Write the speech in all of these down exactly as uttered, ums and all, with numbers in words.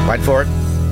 Wait for it.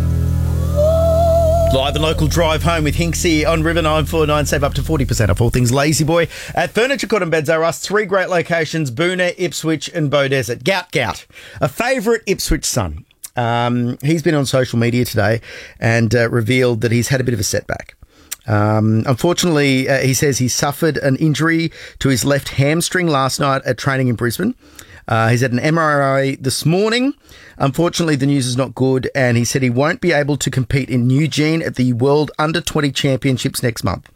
Live and local drive home with Hinksy on River nine four nine. Save up to forty percent off all things Lazy Boy at Furniture Court and Beds R Us. Three great locations, Boonah, Ipswich and Beaudesert. Gout Gout, a favourite Ipswich son. Um, he's been on social media today and uh, revealed that he's had a bit of a setback. Um, unfortunately, uh, he says he suffered an injury to his left hamstring last night at training in Brisbane. Uh, he's had an M R I this morning. Unfortunately, the news is not good, and he said he won't be able to compete in Eugene at the World Under twenty Championships next month.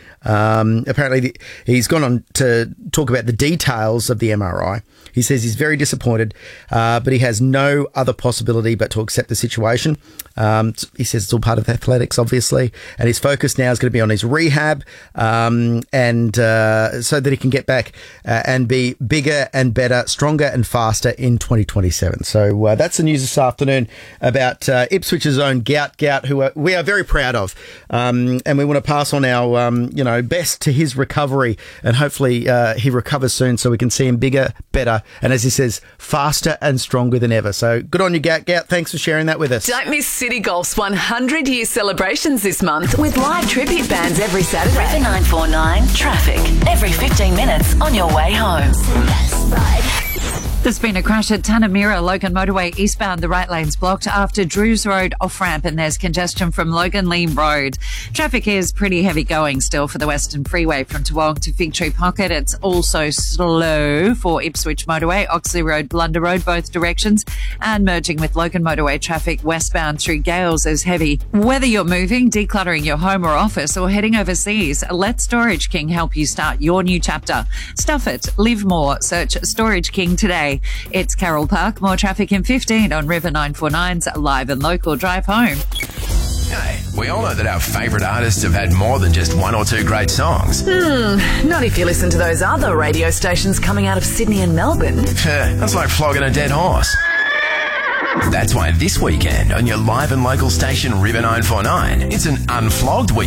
Um, apparently, the, he's gone on to talk about the details of the M R I. He says he's very disappointed, uh, but he has no other possibility but to accept the situation. Um, he says it's all part of athletics, obviously, and his focus now is going to be on his rehab, um, and uh, so that he can get back uh, and be bigger and better, stronger and faster in twenty twenty-seven. So uh, that's the news this afternoon about uh, Ipswich's own Gout Gout, who are, we are very proud of, um, and we want to pass on our um, you know best to his recovery, and hopefully uh, he recovers soon so we can see him bigger, better, and as he says, faster and stronger than ever. So good on you, Gout Gout. Thanks for sharing that with us. Don't miss City Golf's one hundred year celebrations this month with live tribute bands every Saturday. River nine four nine traffic every fifteen minutes on your way home. That's right. There's been a crash at Tanamira, Logan Motorway eastbound. The right lane's blocked after Drews Road off-ramp, and there's congestion from Logan Lee Road. Traffic is pretty heavy going still for the Western Freeway from Toowong to Fig Tree Pocket. It's also slow for Ipswich Motorway, Oxley Road, Blunder Road, both directions, and merging with Logan Motorway traffic westbound through Gales is heavy. Whether you're moving, decluttering your home or office, or heading overseas, let Storage King help you start your new chapter. Stuff it, live more. Search Storage King today. It's Carroll Park. More traffic in fifteen on River nine four nine's live and local drive home. Hey, we all know that our favourite artists have had more than just one or two great songs. Hmm, not if you listen to those other radio stations coming out of Sydney and Melbourne. That's like flogging a dead horse. That's why this weekend on your live and local station River nine four nine, it's an unflogged weekend.